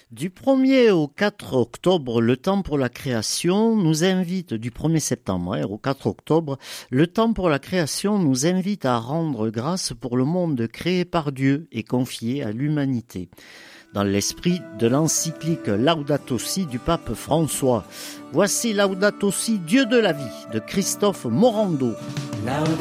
Du 1er au 4 octobre, le temps pour la création nous invite, du 1er septembre au 4 octobre, le temps pour la création nous invite à rendre grâce pour le monde créé par Dieu et confié à l'humanité. Dans l'esprit de l'encyclique Laudato Si du pape François. Voici Laudato Si, Dieu de la vie, de Christophe Morando.